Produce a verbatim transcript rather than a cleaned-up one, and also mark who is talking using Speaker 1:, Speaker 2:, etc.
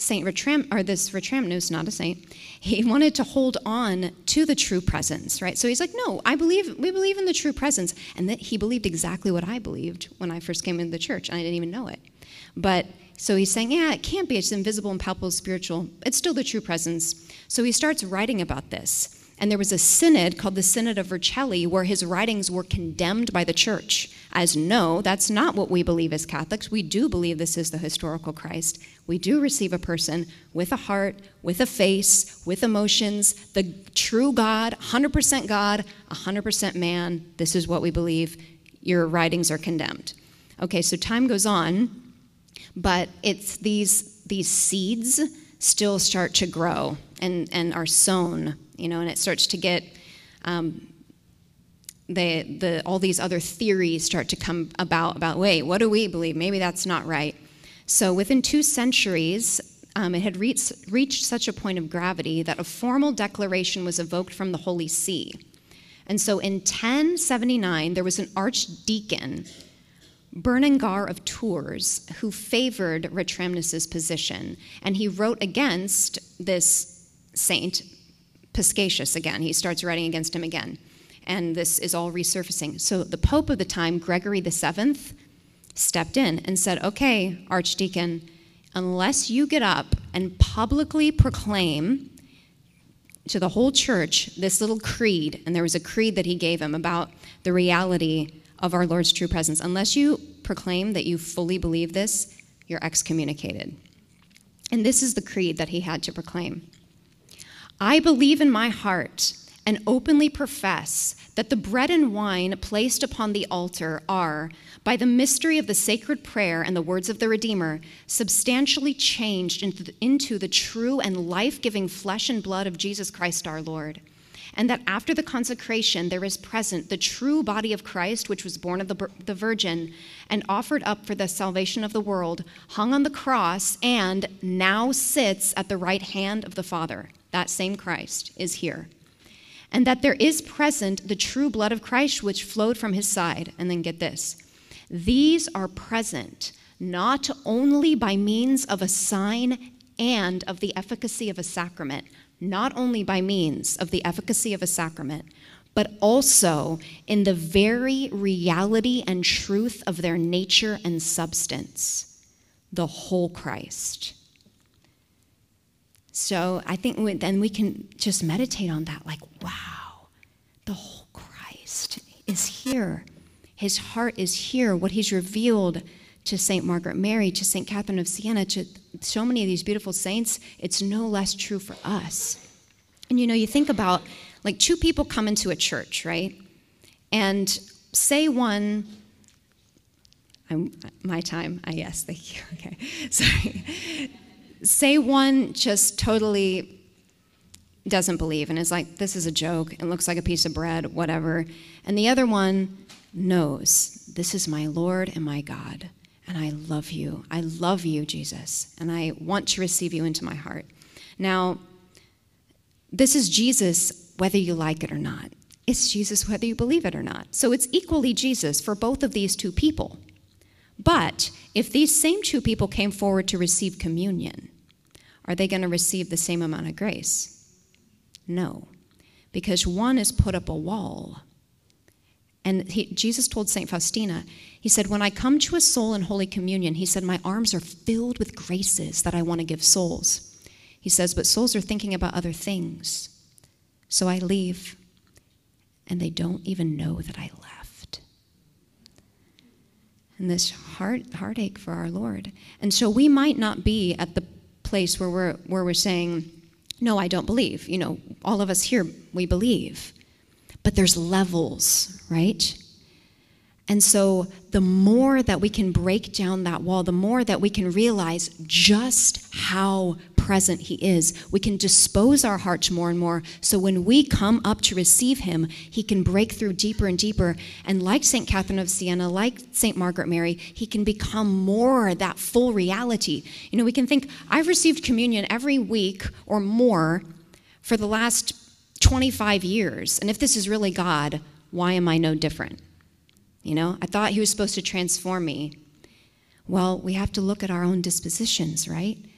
Speaker 1: Saint Ratram, or this Ratramnus, not a saint, he wanted to hold on to the true presence, right? So he's like, no, I believe, we believe in the true presence. And that he believed exactly what I believed when I first came into the church, and I didn't even know it. But, so he's saying, yeah, it can't be, it's invisible and palpable spiritual. It's still the true presence. So he starts writing about this. And there was a synod called the Synod of Vercelli where his writings were condemned by the church as, no, that's not what we believe as Catholics. We do believe this is the historical Christ. We do receive a person with a heart, with a face, with emotions, the true God, one hundred percent God, one hundred percent man. This is what we believe. Your writings are condemned. Okay, so time goes on, but it's these, these seeds still start to grow and, and are sown. You know, and it starts to get, um, the, the, all these other theories start to come about, about, wait, what do we believe? Maybe that's not right. So within two centuries, um, it had reached, reached such a point of gravity that a formal declaration was evoked from the Holy See. And so in ten seventy-nine, there was an archdeacon, Berningar of Tours, who favored Ratramnus's position. And he wrote against this saint, Paschasius again. He starts writing against him again. And this is all resurfacing. So the Pope of the time, Gregory the Seventh, stepped in and said, okay, Archdeacon, unless you get up and publicly proclaim to the whole church this little creed, and there was a creed that he gave him about the reality of our Lord's true presence, unless you proclaim that you fully believe this, you're excommunicated. And this is the creed that he had to proclaim. I believe in my heart and openly profess that the bread and wine placed upon the altar are, by the mystery of the sacred prayer and the words of the Redeemer, substantially changed into the, into the true and life-giving flesh and blood of Jesus Christ our Lord, and that after the consecration there is present the true body of Christ, which was born of the, the Virgin and offered up for the salvation of the world, hung on the cross, and now sits at the right hand of the Father. That same Christ is here. And that there is present the true blood of Christ which flowed from his side. And then get this. These are present not only by means of a sign and of the efficacy of a sacrament, not only by means of the efficacy of a sacrament, but also in the very reality and truth of their nature and substance, the whole Christ. So I think we, then we can just meditate on that, like, wow, the whole Christ is here. His heart is here. What he's revealed to Saint Margaret Mary, to Saint Catherine of Siena, to so many of these beautiful saints, it's no less true for us. And you know, you think about, like, two people come into a church, right? And say one, I'm, my time, ah, yes, thank you, okay, sorry. Say one just totally doesn't believe and is like, this is a joke, it looks like a piece of bread, whatever. And the other one knows, this is my Lord and my God, and I love you. I love you, Jesus, and I want to receive you into my heart. Now, this is Jesus whether you like it or not. It's Jesus whether you believe it or not. So it's equally Jesus for both of these two people. But if these same two people came forward to receive communion, are they going to receive the same amount of grace? No, because one has put up a wall. And he, Jesus told Saint Faustina, he said, when I come to a soul in Holy Communion, he said, my arms are filled with graces that I want to give souls. He says, but souls are thinking about other things. So I leave, and they don't even know that I left. And this heart, heartache for our Lord. And so we might not be at the place where we're, where we're saying, no, I don't believe. You know, all of us here, we believe. But there's levels, right? And so the more that we can break down that wall, the more that we can realize just how present he is, we can dispose our hearts more and more. So when we come up to receive him, he can break through deeper and deeper. And like Saint Catherine of Siena, like Saint Margaret Mary, he can become more that full reality. You know, we can think, I've received communion every week or more for the last twenty-five years. And if this is really God, why am I no different? You know, I thought he was supposed to transform me. Well, we have to look at our own dispositions, right?